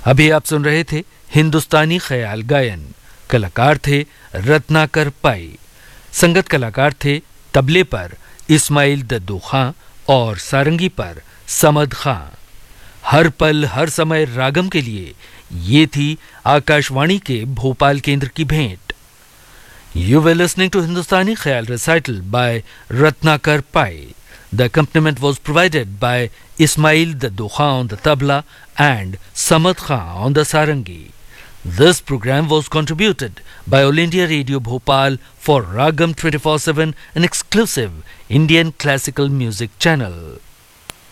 अभी आप सुन रहे थे हिंदुस्तानी ख्याल गायन। कलाकार थे रत्नाकर पाई। संगत कलाकार थे तबले पर इस्माइल दद्दू खां और सारंगी पर समद खां। हर पल हर समय रागम के लिए ये थी आकाशवाणी के भोपाल केंद्र की भेंट। You were listening to Hindustani Khayal recital by Ratnakar Pai. The accompaniment was provided by Ismail Daddu Khan on the tabla and Samad Khan on the sarangi. This program was contributed by All India Radio Bhopal for Ragam 24/7, an exclusive Indian classical music channel.